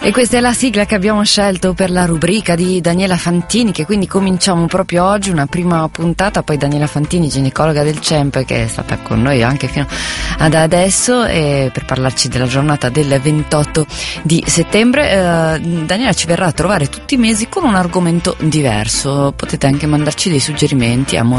E questa è la sigla che abbiamo scelto per la rubrica di Daniela Fantini, che quindi cominciamo proprio oggi, una prima puntata. Poi Daniela Fantini, ginecologa del CEMP, che è stata con noi anche fino ad adesso, per parlarci della giornata del 28 di settembre. Daniela ci verrà a trovare tutti i mesi con un argomento diverso. Potete anche mandarci dei suggerimenti a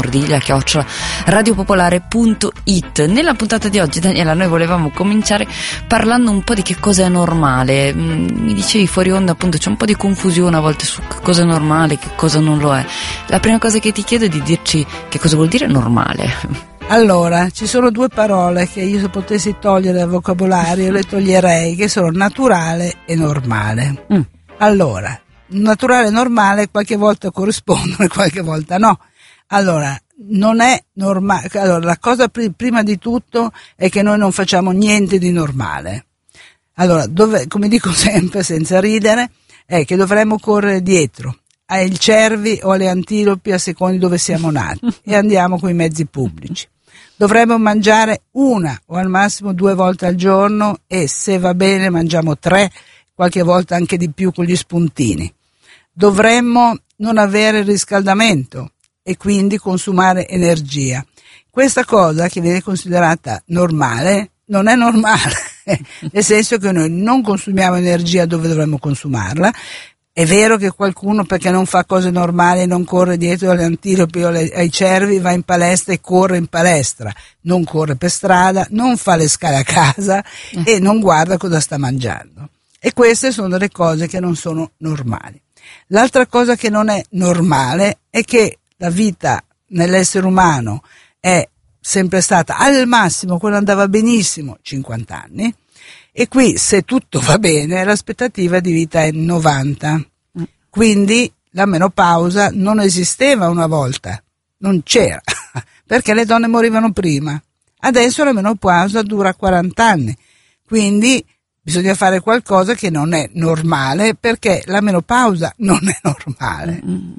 mordiglia@radiopopolare.it. Nella puntata di oggi, Daniela, noi volevamo cominciare parlando un po' di che cosa è normale. Mi dicevi fuori onda, appunto, c'è un po' di confusione a volte su che cosa è normale, che cosa non lo è. La prima cosa che ti chiedo è di dirci che cosa vuol dire normale. Allora, ci sono due parole che io, se potessi togliere dal vocabolario, le toglierei, che sono naturale e normale. Allora, naturale e normale qualche volta corrispondono e qualche volta no. Allora, non è normale. Allora, la cosa prima di tutto è che noi non facciamo niente di normale. Allora, come dico sempre senza ridere, è che dovremmo correre dietro ai cervi o alle antilopi a seconda di dove siamo nati e andiamo con i mezzi pubblici. Dovremmo mangiare una o al massimo 2 volte al giorno e, se va bene, mangiamo 3, qualche volta anche di più con gli spuntini. Dovremmo non avere riscaldamento e quindi consumare energia. Questa cosa, che viene considerata normale, non è normale, nel senso che noi non consumiamo energia dove dovremmo consumarla. È vero che qualcuno, perché non fa cose normali, non corre dietro alle antilopi o ai cervi, va in palestra e corre in palestra, non corre per strada, non fa le scale a casa e non guarda cosa sta mangiando. E queste sono le cose che non sono normali. L'altra cosa che non è normale è che la vita nell'essere umano è sempre stata al massimo, quando andava benissimo, 50 anni, e qui, se tutto va bene, l'aspettativa di vita è 90. Quindi la menopausa non esisteva una volta, non c'era, perché le donne morivano prima. Adesso la menopausa dura 40 anni, quindi bisogna fare qualcosa che non è normale, perché la menopausa non è normale.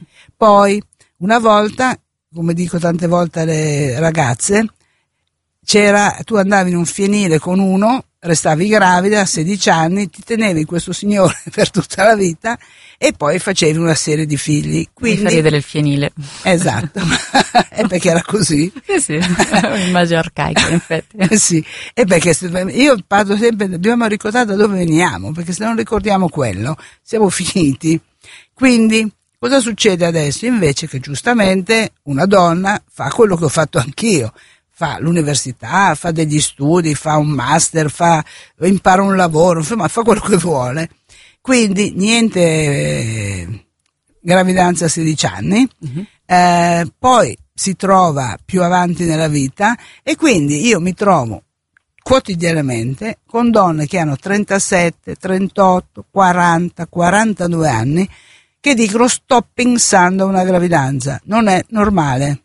Poi, una volta, come dico tante volte alle ragazze, tu andavi in un fienile con uno, restavi gravida a 16 anni, ti tenevi questo signore per tutta la vita e poi facevi una serie di figli. Quindi, mi fa ridere il fienile. Esatto, è perché era così. Sì, un'immagine arcaica, in effetti. Sì, è perché io parlo sempre, dobbiamo ricordare da dove veniamo, perché se non ricordiamo quello siamo finiti. Quindi cosa succede adesso? Invece che giustamente una donna fa quello che ho fatto anch'io, fa l'università, fa degli studi, fa un master, impara un lavoro, insomma fa quello che vuole. Quindi niente gravidanza a 16 anni, poi si trova più avanti nella vita e quindi io mi trovo quotidianamente con donne che hanno 37, 38, 40, 42 anni che dicono: sto pensando a una gravidanza, non è normale.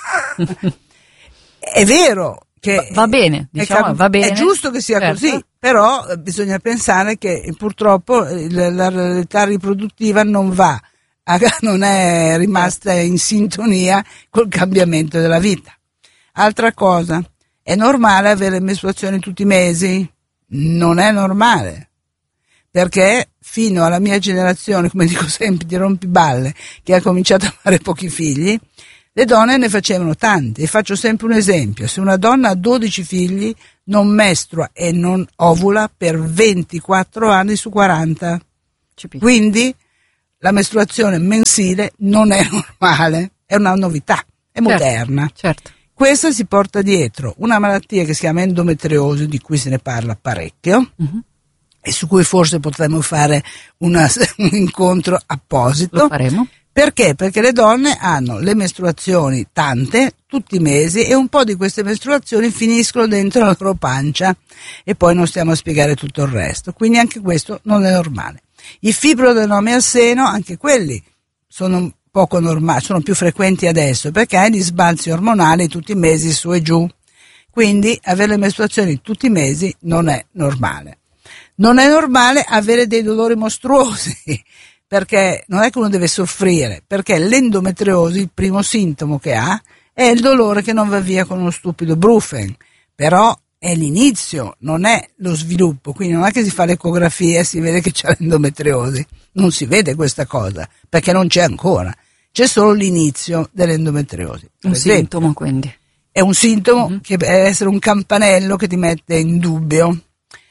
È vero che va bene, diciamo, va bene. È giusto che sia così, però bisogna pensare che purtroppo l'età riproduttiva non è rimasta in sintonia col cambiamento della vita. Altra cosa, è normale avere mestruazioni tutti i mesi? Non è normale, perché fino alla mia generazione, come dico sempre, di rompiballe, che ha cominciato a fare pochi figli, le donne ne facevano tanti. E faccio sempre un esempio: se una donna ha 12 figli non mestrua e non ovula per 24 anni su 40. Quindi la mestruazione mensile non è normale, è una novità, è moderna. Certo. Questa si porta dietro una malattia che si chiama endometriosi, di cui se ne parla parecchio, e su cui forse potremmo fare un incontro apposito. Lo faremo. Perché? Perché le donne hanno le mestruazioni tante, tutti i mesi, e un po' di queste mestruazioni finiscono dentro la loro pancia e poi non stiamo a spiegare tutto il resto. Quindi anche questo non è normale. I fibroadenomi al seno, anche quelli sono poco normali, sono più frequenti adesso perché hai gli sbalzi ormonali tutti i mesi su e giù. Quindi avere le mestruazioni tutti i mesi non è normale. Non è normale avere dei dolori mostruosi, perché non è che uno deve soffrire, perché l'endometriosi, il primo sintomo che ha, è il dolore che non va via con uno stupido brufen, però è l'inizio, non è lo sviluppo, quindi non è che si fa l'ecografia e si vede che c'è l'endometriosi, non si vede questa cosa, perché non c'è ancora, c'è solo l'inizio dell'endometriosi. Un sintomo, quindi. È un sintomo che deve essere un campanello che ti mette in dubbio.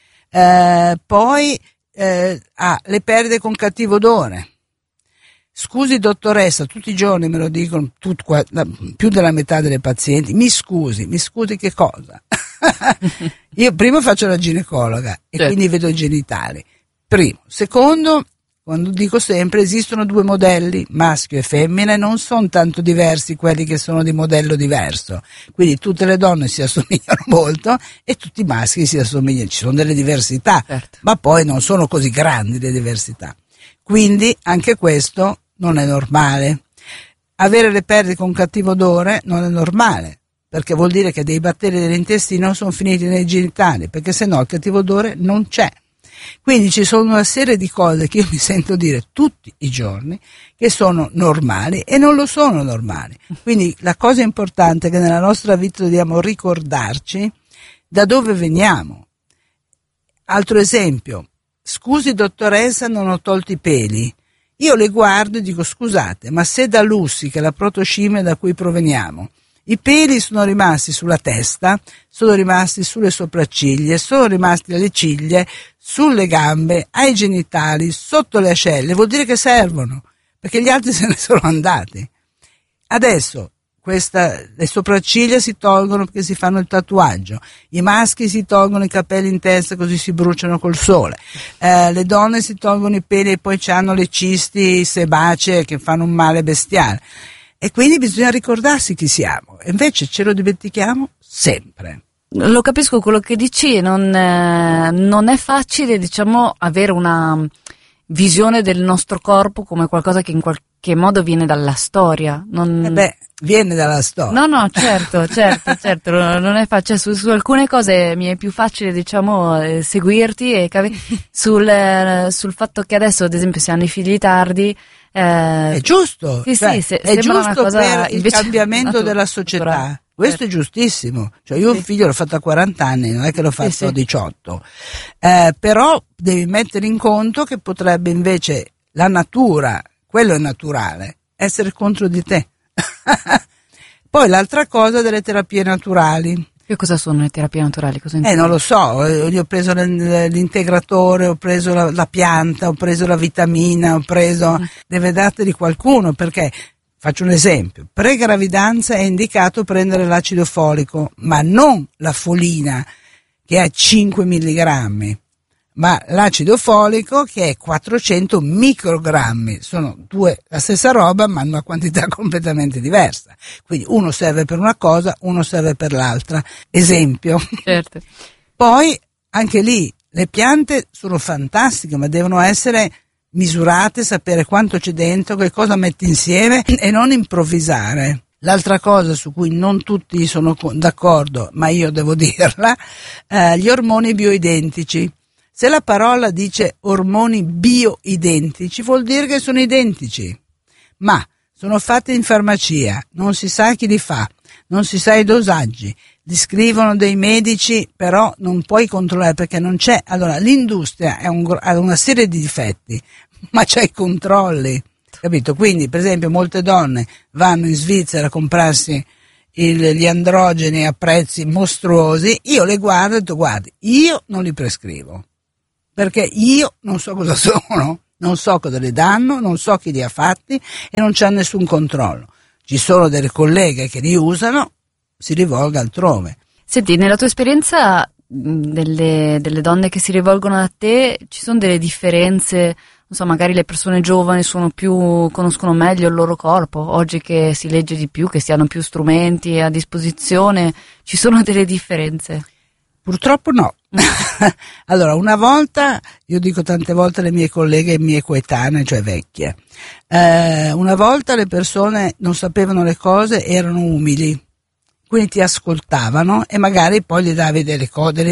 Poi le perdite con cattivo odore. Scusi dottoressa, tutti i giorni me lo dicono, più della metà delle pazienti, mi scusi che cosa? Io prima faccio la ginecologa e quindi vedo i genitali. Primo. Secondo, quando dico sempre, esistono due modelli, maschio e femmina, e non sono tanto diversi quelli che sono di modello diverso. Quindi tutte le donne si assomigliano molto e tutti i maschi si assomigliano, ci sono delle diversità, ma poi non sono così grandi le diversità. Quindi anche questo non è normale. Avere le perdite con cattivo odore non è normale, perché vuol dire che dei batteri dell'intestino sono finiti nei genitali, perché sennò il cattivo odore non c'è. Quindi ci sono una serie di cose che io mi sento dire tutti i giorni che sono normali e non lo sono normali. Quindi la cosa importante è che nella nostra vita dobbiamo ricordarci da dove veniamo. Altro esempio, scusi dottoressa, non ho tolto i peli. Io le guardo e dico scusate, ma se da Lussi, che è la protoscimmia da cui proveniamo, i peli sono rimasti sulla testa, sono rimasti sulle sopracciglia, sono rimasti alle ciglia, sulle gambe, ai genitali, sotto le ascelle, vuol dire che servono, perché gli altri se ne sono andati. Adesso le sopracciglia si tolgono perché si fanno il tatuaggio, i maschi si tolgono i capelli in testa così si bruciano col sole, le donne si tolgono i peli e poi hanno le cisti sebacee che fanno un male bestiale. E quindi bisogna ricordarsi chi siamo, e invece ce lo dimentichiamo sempre. Lo capisco quello che dici, non è facile, diciamo, avere una visione del nostro corpo come qualcosa che in qualche modo viene dalla storia. Viene dalla storia. No, certo, non è facile. Su alcune cose mi è più facile, diciamo, seguirti e sul fatto che adesso, ad esempio, si hanno i figli tardi. È giusto, sì, è giusto per il cambiamento della società. Naturale. Questo è giustissimo. Cioè io un figlio l'ho fatto a 40 anni, non è che l'ho fatto a 18. Però devi mettere in conto che potrebbe invece la natura, quello è naturale, essere contro di te. Poi l'altra cosa delle terapie naturali. Che cosa sono le terapie naturali? Non lo so, io ho preso l'integratore, ho preso la pianta, ho preso la vitamina, deve date di qualcuno, perché faccio un esempio, pre-gravidanza è indicato prendere l'acido folico, ma non la folina che ha 5 milligrammi, ma l'acido folico che è 400 microgrammi, sono la stessa roba ma una quantità completamente diversa, quindi uno serve per una cosa, uno serve per l'altra, esempio. Certo. Poi anche lì le piante sono fantastiche, ma devono essere misurate, sapere quanto c'è dentro, che cosa metti insieme e non improvvisare. L'altra cosa su cui non tutti sono d'accordo, ma io devo dirla, gli ormoni bioidentici. Se la parola dice ormoni bioidentici vuol dire che sono identici, ma sono fatti in farmacia, non si sa chi li fa, non si sa i dosaggi, li scrivono dei medici, però non puoi controllare perché non c'è. Allora l'industria ha una serie di difetti, ma c'è i controlli, capito? Quindi per esempio molte donne vanno in Svizzera a comprarsi gli androgeni a prezzi mostruosi, io le guardo e dico guardi, io non li prescrivo. Perché io non so cosa sono, non so cosa le danno, non so chi li ha fatti e non c'è nessun controllo. Ci sono delle colleghe che li usano, si rivolga altrove. Senti, nella tua esperienza delle donne che si rivolgono a te, ci sono delle differenze? Non so, magari le persone giovani conoscono meglio il loro corpo, oggi che si legge di più, che si hanno più strumenti a disposizione, ci sono delle differenze? Purtroppo no. Allora, una volta, io dico tante volte alle mie colleghe mie coetanee, cioè vecchie, una volta le persone non sapevano le cose, erano umili, quindi ti ascoltavano e magari poi gli davi delle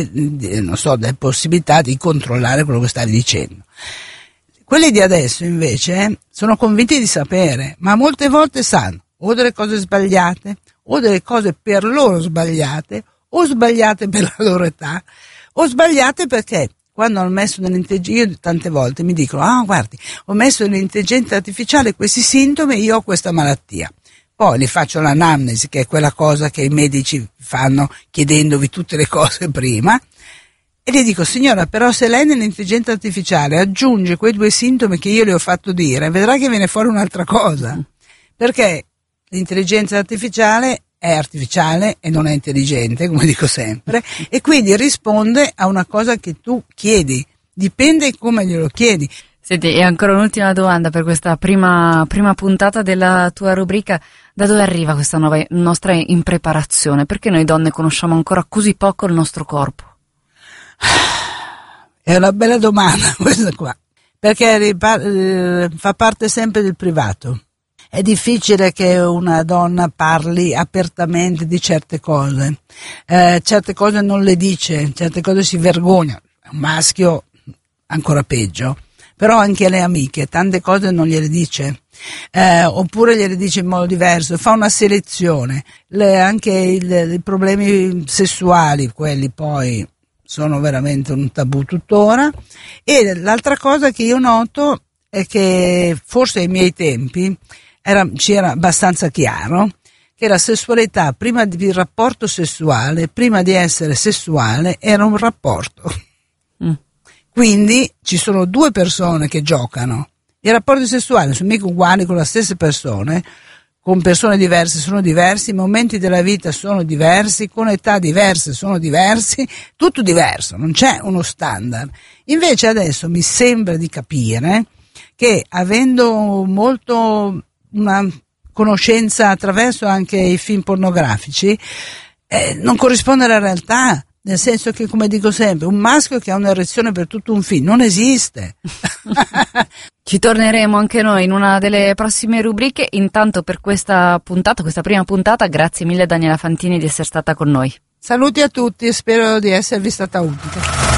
possibilità di controllare quello che stavi dicendo. Quelli di adesso invece sono convinti di sapere, ma molte volte sanno o delle cose sbagliate o delle cose per loro sbagliate, o sbagliate per la loro età, o sbagliate perché quando hanno messo io tante volte mi dicono, guardi, ho messo nell'intelligenza artificiale questi sintomi e io ho questa malattia. Poi gli faccio l'anamnesi, che è quella cosa che i medici fanno chiedendovi tutte le cose prima, e gli dico, signora, però se lei nell'intelligenza artificiale aggiunge quei 2 sintomi che io le ho fatto dire, vedrà che viene fuori un'altra cosa, perché l'intelligenza artificiale è artificiale e non è intelligente, come dico sempre, e quindi risponde a una cosa che tu chiedi, dipende come glielo chiedi. Senti, e ancora un'ultima domanda per questa prima puntata della tua rubrica: da dove arriva questa nostra impreparazione? Perché noi donne conosciamo ancora così poco il nostro corpo? È una bella domanda questa qua, perché fa parte sempre del privato. È difficile che una donna parli apertamente di certe cose, certe cose non le dice, certe cose si vergogna. Un maschio ancora peggio, però anche alle amiche tante cose non gliele dice, oppure gliele dice in modo diverso, fa una selezione. Anche i problemi sessuali, quelli poi sono veramente un tabù tuttora. E l'altra cosa che io noto è che forse ai miei tempi ci era abbastanza chiaro che la sessualità, prima del rapporto sessuale, prima di essere sessuale, era un rapporto. Quindi ci sono 2 persone che giocano. I rapporti sessuali sono mica uguali con le stesse persone, con persone diverse sono diversi, i momenti della vita sono diversi, con età diverse sono diversi, tutto diverso, non c'è uno standard. Invece adesso mi sembra di capire che, avendo molto una conoscenza attraverso anche i film pornografici, non corrisponde alla realtà, nel senso che, come dico sempre, un maschio che ha un'erezione per tutto un film non esiste. Ci torneremo anche noi in una delle prossime rubriche. Intanto, per questa prima puntata, grazie mille Daniela Fantini di essere stata con noi. Saluti a tutti e spero di esservi stata utile.